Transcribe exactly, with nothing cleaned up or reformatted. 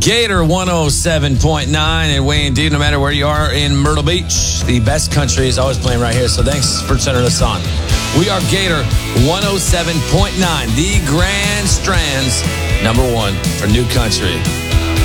Gator one oh seven point nine and Wayne D. No matter where you are in Myrtle Beach, the best country is always playing right here. So thanks for turning us on. We are Gator one oh seven point nine, the Grand Strand's number one for new country.